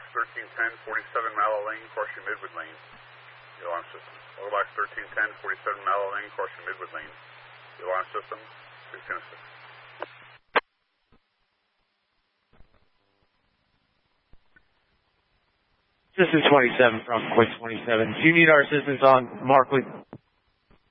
1310, 47 Mallow Lane, crossing Midwood Lane. The alarm system. Mailbox 1310, 47 Mallow Lane, crossing Midwood Lane. The alarm system, 1606. System 27 from Point 27. Do you need our assistance on Markley?